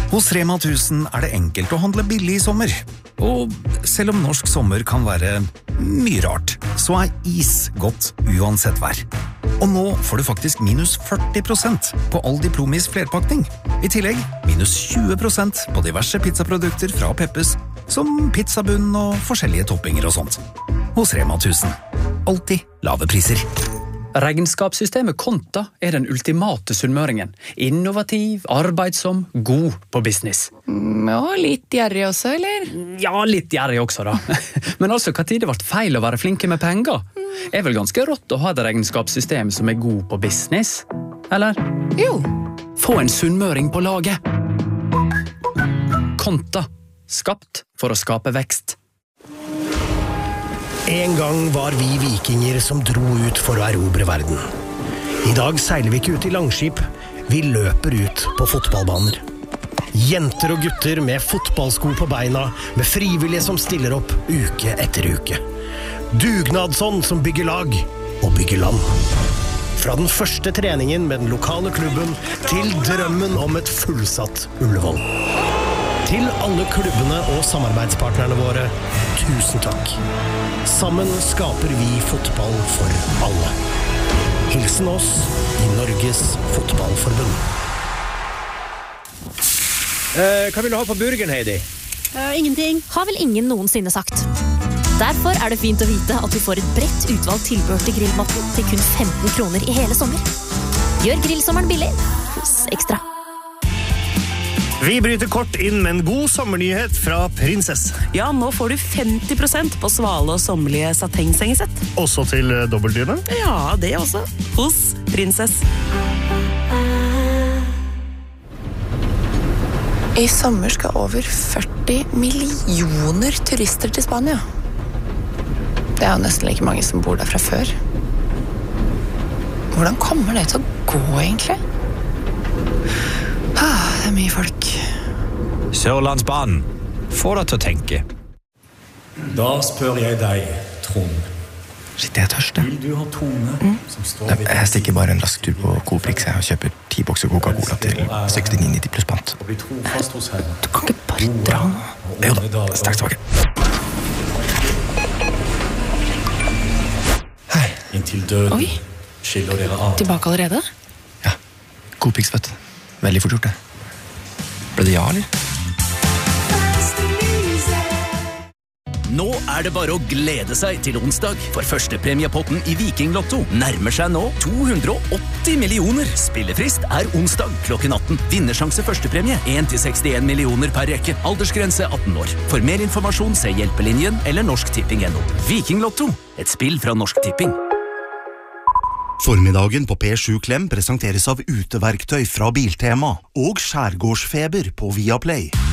Hos Rema 1000 det enkelt å handle billig I sommer. Og selv om norsk sommer kan være mye rart, så is godt uansett vær. Og nå får du faktisk minus 40% på all Diplomis flerpakning. I tillegg minus 20% på diverse pizzaprodukter fra Peppes, som pizzabunn og forskjellige toppinger og sånt. Hos Rema 1000. Alltid lave priser. Regnskapssystemet Konta den ultimate sunnmøringen. Innovativ, arbeidsom, god på business. Ja, litt gjerrig også, eller? Ja, litt gjerrig også da. Men altså, hva tid det ble feil å være flinke med penger? Vel ganske rått å ha et regnskapssystem som god på business? Eller? Jo. Få en sunnmøring på laget. Konta. Skapt for å skape vekst. En gang var vi vikinger som dro ut for å erobre verden. I dag seiler vi ikke ut I langskip, vi løper ut på fotballbaner. Jenter og gutter med fotballsko på beina, med frivillige som stiller opp uke etter uke. Dugnadsånd som bygger lag og bygger land. Fra den første treningen med den lokale klubben til drømmen om et fullsatt Ullevål. Til alle klubbene og samarbeidspartnerne våre, tusen takk. Sammen skaper vi fotball for alle. Hilsen oss I Norges Fotballforbund. Hva vil du ha på burgeren, Heidi? Ingenting. Har vel ingen noensinne sagt. Derfor det fint å vite at du får et bredt utvalgt tilbehør til grillmaten til kun 15 kroner I hele sommer. Gjør grillsommeren billig hos Ekstra. Vi bryter kort inn med en god sommernyhet fra Prinsess. Ja, nå får du 50% på svale og sommerlige satengsengesett. Også til dobbeltdyne? Ja, det også. Hos Prinsess. I sommer skal over 40 millioner turister til Spania. Det jo nesten like mange som bor der fra før. Hvordan kommer det til å gå, egentlig? Det mye folk. Sørlandsbanen. Få deg til å tenke. Da spør jeg deg, Trond. Shit, jeg tørst. Vil du ha Tone som står ved... Jeg stikker bare en rask tur på Coop-Rix og kjøper 10 bokser Coca-Cola til 69,90 pluss pant. Og bli trofast hos Herren. Du kan ikke bare dra nå. Jo da, straks tilbake. Hei. Inntil døden skiller dere av. Tilbake allerede? Ja, Coop-Rix, vet du. Veldig fort gjort det. Ble det ja, eller? Nå det bare å glede seg til onsdag, for første premiepotten I Viking Lotto nærmer seg nå 280 millioner. Spillefrist onsdag klokken 18. Vinnersjanse første premie 1-61 millioner per rekke. Aldersgrense 18 år. For mer informasjon se Hjelpelinjen eller Norsk Tipping.no. Viking Lotto, et spill fra Norsk Tipping. Formiddagen på P7 Klem presenteres av uteverktøy fra Biltema og skjærgårdsfeber på Viaplay.